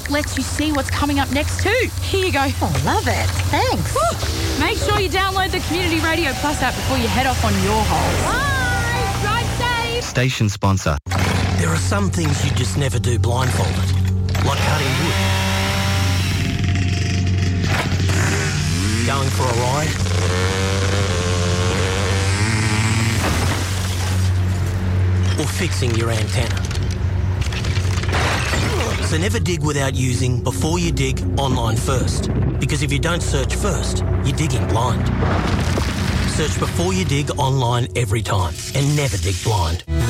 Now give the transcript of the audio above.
lets you see what's coming up next too. Here you go. Oh, love it. Thanks. Woo. Make sure you download the Community Radio Plus app before you head off on your hole. Bye. Drive safe. Station sponsor. There are some things you just never do blindfolded, like cutting wood, going for a ride, or fixing your antenna. So never dig without using Before You Dig online first, because if you don't search first, you're digging blind. Search Before You Dig online every time and never dig blind.